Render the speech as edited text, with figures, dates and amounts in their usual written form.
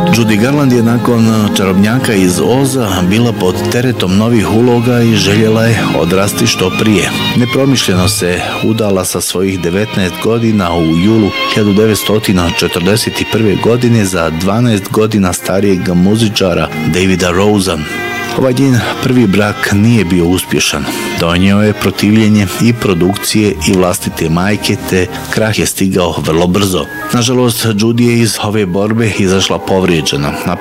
Judy Garland je nakon Čarobnjaka iz Oza bila pod teretom novih uloga i željela je odrasti što prije. Nepromišljeno se udala sa svojih 19 godina u julu 1941. godine za 12 godina starijeg muzičara Davida Rosea. Ovaj njen prvi brak nije bio uspješan. Donio je protivljenje i produkcije i vlastite majke, te krah je stigao vrlo brzo. Nažalost, Judy je iz ove borbe izašla povrijeđena, a